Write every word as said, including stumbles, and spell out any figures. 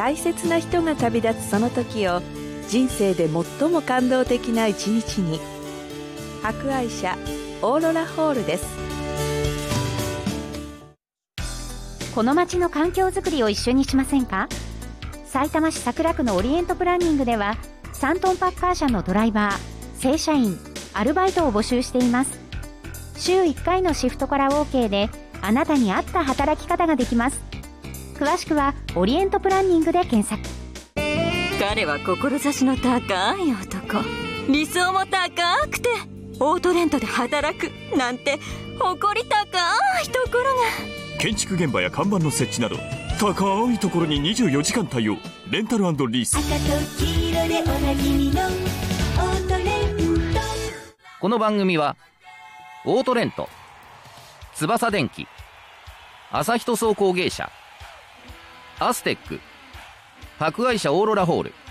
大切な人が旅立つその時を人生で最も感動的な一日に。博愛社オーロラホールです。 この街の環境づくりを一緒にしませんか。さいたま市桜区のオリエントプランニングではさんトンパッカー車のドライバー、正社員、アルバイトを募集しています。週いっかいのシフトから OK であなたに合った働き方ができます。詳しくはオリエントプランニングで検索。 彼は志の高い男、理想も高くてオートレントで働くなんて誇り高いところが。 建築現場や看板の設置など高いところににじゅうよじかん対応。レンタル&リース。赤と黄色でおなじみのオートレント。 この番組はオートレント、翼電機、朝日塗装工芸社、アステック、博愛社オーロラホール、